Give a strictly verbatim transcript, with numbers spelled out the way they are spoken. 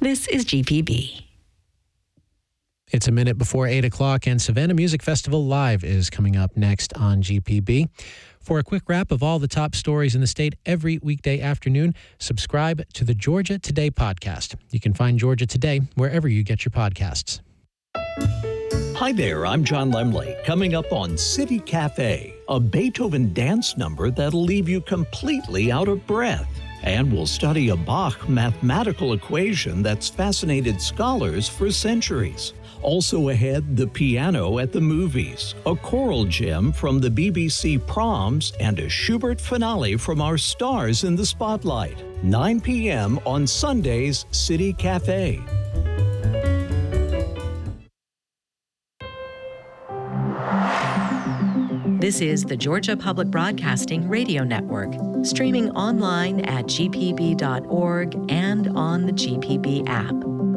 This is G P B. It's a minute before eight o'clock, and Savannah Music Festival Live is coming up next on G P B. For a quick wrap of all the top stories in the state every weekday afternoon, subscribe to the Georgia Today podcast. You can find Georgia Today wherever you get your podcasts. Hi there, I'm John Lemley. Coming up on City Cafe, a Beethoven dance number that'll leave you completely out of breath. And we'll study a Bach mathematical equation that's fascinated scholars for centuries. Also ahead, the piano at the movies, a choral gem from the B B C Proms, and a Schubert finale from our stars in the spotlight. nine p.m. on Sunday's City Cafe. This is the Georgia Public Broadcasting Radio Network, streaming online at g p b dot org and on the G P B app.